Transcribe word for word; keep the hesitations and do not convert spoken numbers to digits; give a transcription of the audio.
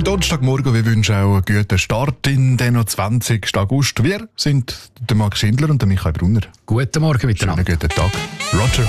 Donnerstagmorgen, wir wünschen auch einen guten Start in den zwanzigsten August. Wir sind der Marc Schindler und der Michael Brunner. Guten Morgen miteinander. Schönen guten Tag. Roger.